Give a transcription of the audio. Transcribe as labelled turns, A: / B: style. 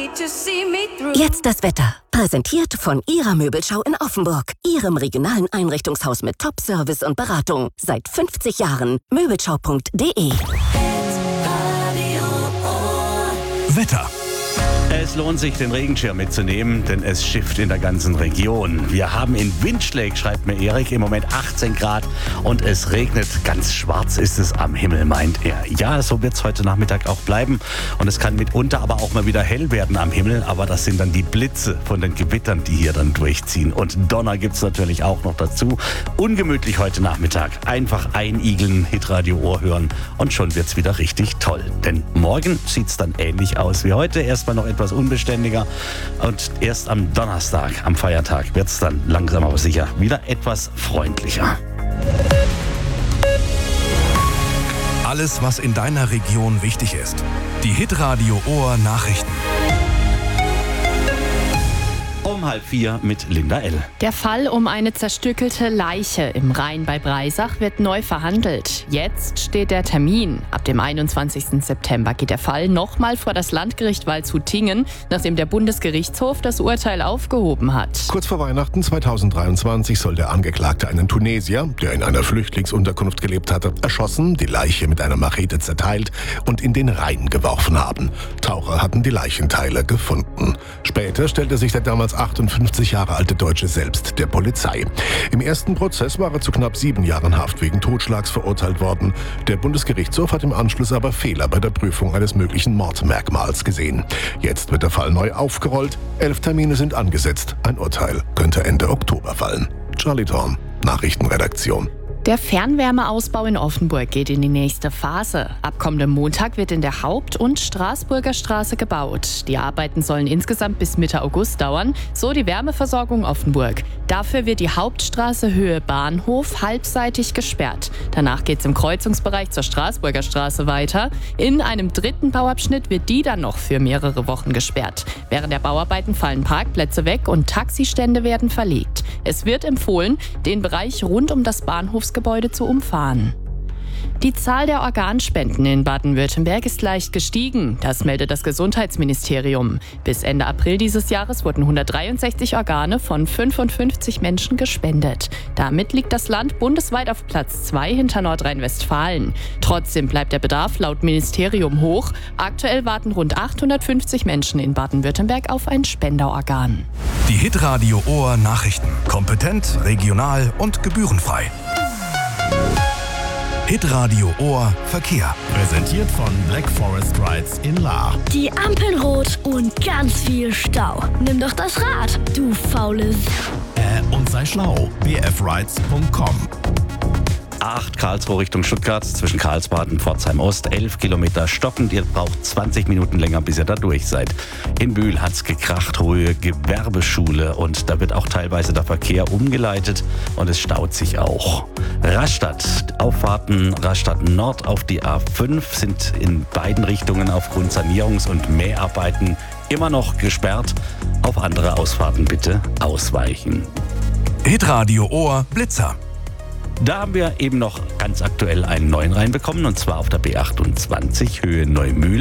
A: Jetzt das Wetter. Präsentiert von Ihrer Möbelschau in Offenburg. Ihrem regionalen Einrichtungshaus mit Top-Service und Beratung. Seit 50 Jahren. Möbelschau.de.
B: Wetter.
C: Es lohnt sich, den Regenschirm mitzunehmen, denn es schifft in der ganzen Region. Wir haben in Windschläg, schreibt mir Erik, im Moment 18 Grad und es regnet. Ganz schwarz ist es am Himmel, meint er. Ja, so wird es heute Nachmittag auch bleiben und es kann mitunter aber auch mal wieder hell werden am Himmel, aber das sind dann die Blitze von den Gewittern, die hier dann durchziehen. Und Donner gibt es natürlich auch noch dazu. Ungemütlich heute Nachmittag. Einfach einigeln, Hitradio Ohr hören und schon wird es wieder richtig toll. Denn morgen sieht es dann ähnlich aus wie heute. Erstmal noch etwas unbeständiger und erst am Donnerstag, am Feiertag, wird es dann langsam aber sicher wieder etwas freundlicher.
B: Alles, was in deiner Region wichtig ist. Die Hitradio Ohr Nachrichten.
C: Um 3:30 mit Linda L.
D: Der Fall um eine zerstückelte Leiche im Rhein bei Breisach wird neu verhandelt. Jetzt steht der Termin. Ab dem 21. September geht der Fall nochmal vor das Landgericht Waldshut-Tiengen, nachdem der Bundesgerichtshof das Urteil aufgehoben hat.
E: Kurz vor Weihnachten 2023 soll der Angeklagte einen Tunesier, der in einer Flüchtlingsunterkunft gelebt hatte, erschossen, die Leiche mit einer Machete zerteilt und in den Rhein geworfen haben. Taucher hatten die Leichenteile gefunden. Später stellte sich der damals 58 Jahre alte Deutsche selbst der Polizei. Im ersten Prozess war er zu knapp 7 Jahren Haft wegen Totschlags verurteilt worden. Der Bundesgerichtshof hat im Anschluss aber Fehler bei der Prüfung eines möglichen Mordmerkmals gesehen. Jetzt wird der Fall neu aufgerollt. 11 Termine sind angesetzt. Ein Urteil könnte Ende Oktober fallen. Charlie Thorn, Nachrichtenredaktion.
D: Der Fernwärmeausbau in Offenburg geht in die nächste Phase. Ab kommendem Montag wird in der Haupt- und Straßburger Straße gebaut. Die Arbeiten sollen insgesamt bis Mitte August dauern, so die Wärmeversorgung Offenburg. Dafür wird die Hauptstraße Höhe Bahnhof halbseitig gesperrt. Danach geht es im Kreuzungsbereich zur Straßburger Straße weiter. In einem dritten Bauabschnitt wird die dann noch für mehrere Wochen gesperrt. Während der Bauarbeiten fallen Parkplätze weg und Taxistände werden verlegt. Es wird empfohlen, den Bereich rund um das Bahnhofsgebäude zu umfahren. Die Zahl der Organspenden in Baden-Württemberg ist leicht gestiegen. Das meldet das Gesundheitsministerium. Bis Ende April dieses Jahres wurden 163 Organe von 55 Menschen gespendet. Damit liegt das Land bundesweit auf Platz 2 hinter Nordrhein-Westfalen. Trotzdem bleibt der Bedarf laut Ministerium hoch. Aktuell warten rund 850 Menschen in Baden-Württemberg auf ein Spenderorgan.
B: Die Hitradio Ohr Nachrichten. Kompetent, regional und gebührenfrei. Hitradio Ohr Verkehr.
F: Präsentiert von Black Forest Rides in Lahr.
G: Die Ampeln rot und ganz viel Stau. Nimm doch das Rad, du faules.
F: Und sei schlau. bfrides.com.
C: A8 Karlsruhe Richtung Stuttgart, zwischen Karlsbad und Pforzheim Ost, 11 Kilometer stockend. Ihr braucht 20 Minuten länger, bis ihr da durch seid. In Bühl hat's gekracht, hohe Gewerbeschule und da wird auch teilweise der Verkehr umgeleitet und es staut sich auch. Rastatt, Auffahrten Rastatt Nord auf die A5 sind in beiden Richtungen aufgrund Sanierungs- und Mäharbeiten immer noch gesperrt. Auf andere Ausfahrten bitte ausweichen.
B: Hitradio Ohr Blitzer.
C: Da haben wir eben noch ganz aktuell einen neuen reinbekommen und zwar auf der B28 Höhe Neumühl.